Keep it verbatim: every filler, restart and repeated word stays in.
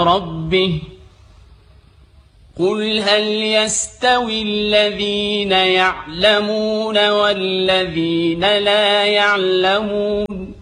ربه قل هل يستوي الذين يعلمون والذين لا يعلمون